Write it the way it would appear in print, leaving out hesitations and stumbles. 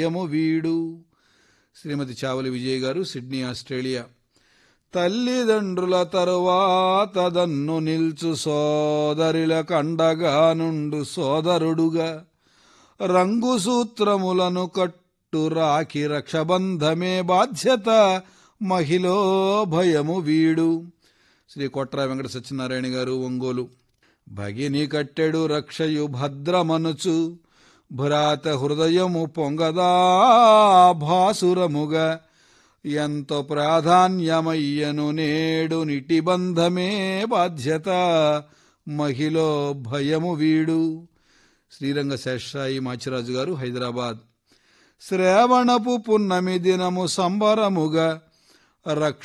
భయము వీడు. శ్రీమతి చావలి విజయ్ గారు, సిడ్నీ, ఆస్ట్రేలియా. తల్లిదండ్రుల తరువాత దన్ను నిల్చు సోదరుల కండగా నుండు సోదరుడుగా, రంగు సూత్రములను కట్టు రాఖీ రక్షబంధమే బాధ్యత మహిళో భయము వీడు. శ్రీ కొట్రా వెంకట సత్యనారాయణ గారు, ఒంగోలు. భగిని కట్టెడు రక్షయు భద్రమనుచు భ్రాత హృదయము పొంగదా భాసురముగా, ఎంతో ప్రాధాన్యమయ్యను నేడు నిటి బంధమే బాధ్యత మహిళో భయము వీడు. శ్రీరంగ శేషాయి మాచిరాజు గారు, హైదరాబాద్. శ్రావణపు పున్నమి దినము సంబరముగా